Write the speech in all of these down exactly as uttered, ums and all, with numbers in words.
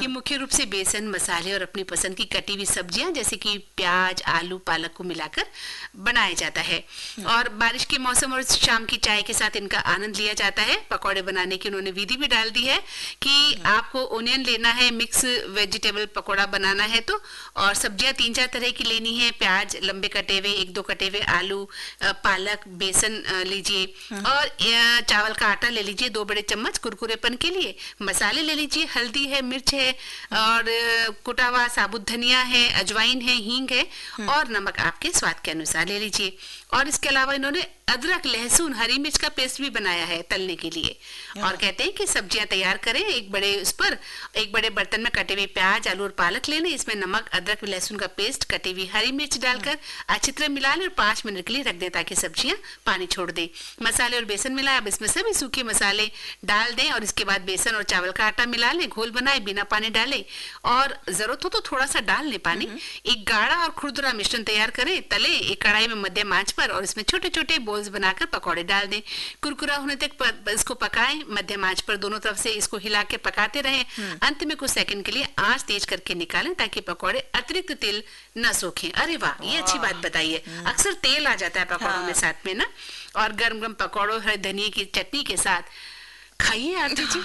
ये मुख्य रूप से बेसन, मसाले और अपनी पसंद की कटी हुई सब्जियां जैसे कि प्याज, आलू, पालक को मिलाकर बनाया जाता है। और बारिश के मौसम और शाम की चाय के साथ इनका आनंद लिया जाता है। पकौड़े बनाने की उन्होंने विधि भी डाल दी है कि आपको ओनियन लेना है, मिक्स वेजिटेबल पकौड़ा बनाना है तो, और सब्जियां तीन चार तरह की लेनी है, प्याज लंबे कटे हुए, एक दो कटे हुए आलू, पालक, बेसन लीजिए, और चावल का आटा ले लीजिए दो बड़े चम्मच कुरकुरेपन के लिए, मसाले ले लीजिए, हल्दी है, मिर्च है, और कुटा हुआ साबुत धनिया है, अजवाइन है, हींग है, और नमक आपके स्वाद के अनुसार ले लीजिए। और इसके अलावा इन्होंने अदरक, लहसुन, हरी मिर्च का पेस्ट भी बनाया है तलने के लिए। और कहते हैं कि सब्जियां तैयार करें, एक बड़े उस पर एक बड़े बर्तन में कटे हुए प्याज, आलू और पालक लेने, इसमें नमक, अदरक, लहसुन का पेस्ट, कटी हुई हरी मिर्च डालकर अच्छी तरह मिला लें और पांच मिनट के लिए रख दें ताकि सब्जियां पानी छोड़ दें। मसाले और बेसन मिलाए, अब इसमें सभी सूखे मसाले डाल दें और इसके बाद बेसन और चावल का आटा मिला लें, घोल बनाए बिना पानी डाले, और जरूरत हो तो थोड़ा सा डाल लें पानी। एक गाढ़ा और खुरदुरा मिश्रण तैयार करें, तले एक कढ़ाई में मध्यम आंच पर, और इसमें छोटे छोटे बोल्स बनाकर पकौड़े डाल दें। कुरकुरा होने तक इसको पकाएं, मध्यम आंच पर दोनों तरफ से इसको हिला के पकाते रहें। अंत में कुछ सेकंड के लिए आंच तेज करके निकालें ताकि पकौड़े अतिरिक्त तेल न सोखें। अरे वाह, ये अच्छी बात बताई है। अक्सर तेल आ जाता है पकौड़ों हाँ। में साथ में ना, और गर्म गर्म पकौड़ों, हरे धनिए की चटनी के साथ खाइए आंटी जी।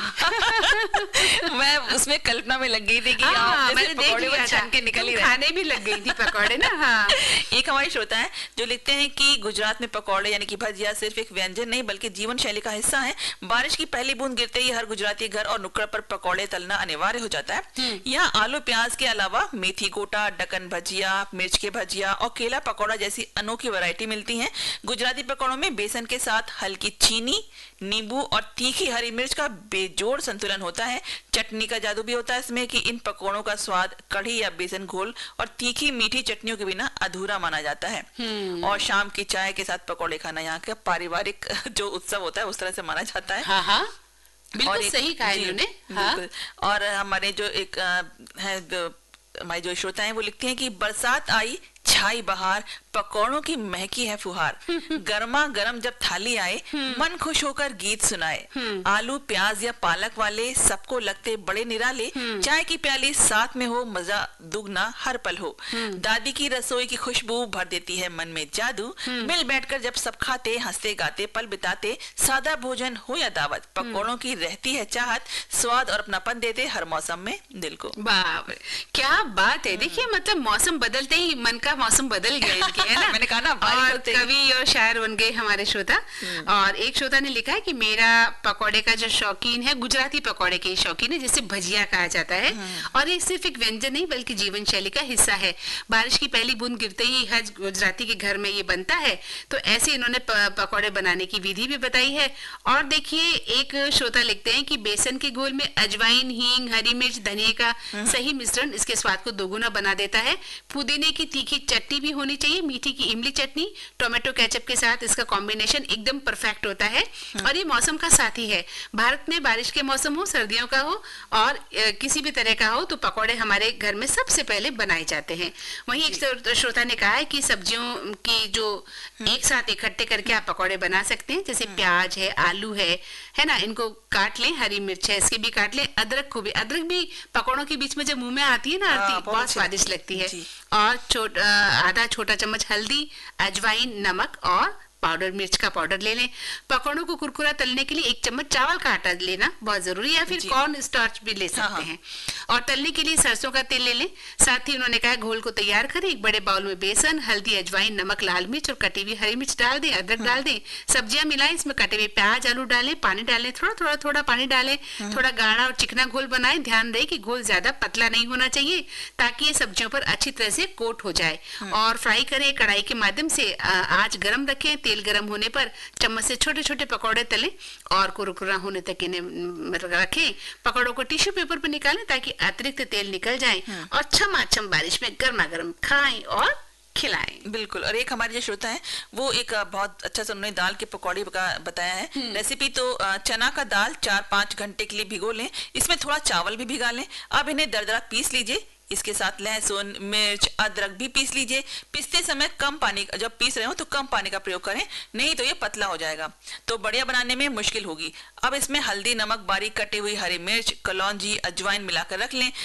मैं उसमें कल्पना में लग गई थी कि आप जैसे पकौड़े वो छान के निकल ही रहे, खाने भी लग गई थी पकौड़े ना। हाँ। एक हमारे श्रोता है जो लिखते हैं कि गुजरात में पकौड़े यानी कि भजिया सिर्फ एक व्यंजन नहीं बल्कि जीवन शैली का हिस्सा है। बारिश की पहली बूंद गिरते ही हर गुजराती घर और नुक्कड़ पर पकौड़े तलना अनिवार्य हो जाता है। यहाँ आलू प्याज के अलावा मेथी गोटा, डकन भजिया, मिर्च के भजिया और केला पकौड़ा जैसी अनोखी वैरायटी मिलती है। गुजराती पकौड़ों में बेसन के साथ हल्की चीनी, नींबू और तीखी हरी मिर्च का बेजोड़ संतुलन होता है। चटनी का जादू भी होता है इसमें कि इन पकौड़ों का स्वाद कढ़ी या बेसन घोल और तीखी मीठी चटनियों के बिना अधूरा माना जाता है। और शाम की चाय के साथ पकौड़े खाना यहाँ का पारिवारिक जो उत्सव होता है उस तरह से माना जाता है। हाँ हाँ, बिल्कुल सही कहा इन्होंने। हाँ। और हमारे जो एक है हमारे जो श्रोता हैं वो लिखते हैं कि बरसात आई, छाई बहार, पकौड़ों की महकी है फुहार, गर्मा गर्म जब थाली आए मन खुश होकर गीत सुनाए, आलू प्याज या पालक वाले सबको लगते बड़े निराले, चाय की प्याली साथ में हो मजा दुगना हर पल हो, दादी की रसोई की खुशबू भर देती है मन में जादू, मिल बैठकर जब सब खाते हंसते गाते पल बिताते, सादा भोजन हो या दावत, पकौड़ों की रहती है चाहत, स्वाद और अपनापन देते हर मौसम में दिल को। वाह क्या बात है। देखिए मतलब मौसम बदलते ही मन का मौसम बदल गया इनके, है ना। मैंने कहा ना, और कवि और शायर बन गए हमारे श्रोता। और एक श्रोता ने लिखा है कि मेरा पकौड़े का जो शौकीन है, गुजराती पकौड़े के शौकीन है जिसे भजिया कहा जाता है, और ये सिर्फ एक व्यंजन नहीं बल्कि जीवन शैली का हिस्सा है। बारिश की पहली बूंद गिरते ही हर गुजराती के घर में ये बनता है, तो ऐसे इन्होंने पकौड़े बनाने की विधि भी बताई है। और देखिए एक श्रोता लिखते हैं कि बेसन के घोल में अजवाइन, हींग, हरी मिर्च, धनिया का सही मिश्रण इसके स्वाद को दोगुना बना देता है। पुदीने की तीखी चटनी भी होनी चाहिए, मीठी की इमली चटनी टोमेटो केचप के साथ इसका कॉम्बिनेशन एकदम परफेक्ट होता है। और ये मौसम का साथी है। भारत में बारिश के मौसम हो, सर्दियों का हो और किसी भी तरह का हो, तो पकौड़े हमारे घर में सबसे पहले बनाए जाते हैं। वहीं एक श्रोता ने कहा है कि सब्जियों की जो एक साथ इकट्ठे करके आप पकौड़े बना सकते हैं, जैसे प्याज है, आलू है है ना, इनको काट लें, हरी मिर्च है इसके भी काट लें, अदरक को भी, अदरक भी पकौड़ों के बीच में जब मुंह में आती है ना आरती, बहुत स्वादिष्ट लगती है। और छोटा आधा छोटा चम्मच हल्दी, अजवाइन, नमक और पाउडर मिर्च का पाउडर ले लें। पकौड़ों को कुरकुरा तलने के लिए एक चम्मच चावल का आटा लेना बहुत जरूरी है, या फिर कॉर्न स्टार्च भी ले सकते हाँ हैं। और तलने के लिए सरसों का तेल ले लें। साथ ही उन्होंने कहा घोल को तैयार करें, एक बड़े बाउल में बेसन, हल्दी, अजवाइन, नमक, लाल मिर्च और कटी हुई हरी मिर्च डाल दें, अदरक डाल दें, सब्जियां मिलाएं, इसमें कटे हुए प्याज, आलू डालें, पानी डालें, थोड़ा थोड़ा थोड़ा पानी डालें, थोड़ा गाढ़ा और चिकना घोल बनाएं। ध्यान रहे कि घोल ज्यादा पतला नहीं होना चाहिए ताकि ये सब्जियों पर अच्छी तरह से कोट हो जाए। और फ्राई करें कढ़ाई के माध्यम से, आंच गर्म रखें, तेल गर्म होने पर चम्मच से छोटे छोटे पकौड़े तलें और कुरकुरा होने तक इन्हें रखें। पकौड़ों को टिश्यू पेपर पर निकालें ताकि अतिरिक्त तेल निकल जाए, और छमाछम बारिश में गर्मा गर्म खाएं और खिलाएं। बिल्कुल। और एक हमारे जो श्रोता है वो एक बहुत अच्छा सा उन्होंने दाल के पकौड़े का बताया है रेसिपी। तो चना का दाल चार पांच घंटे के लिए भिगो लें, इसमें थोड़ा चावल भी भिगा लें। अब इन्हें दरदरा पीस लीजिए, इसके साथ लहसुन, मिर्च, अदरक भी पीस लीजिए। पीसते समय कम पानी, जब पीस रहे हो तो कम पानी का प्रयोग करें, नहीं तो ये पतला हो जाएगा, तो बढ़िया बनाने में मुश्किल होगी। अब इसमें हल्दी, नमक, बारीक कटी हुई हरी मिर्च, कलौंजी, अजवाइन मिलाकर रख लें।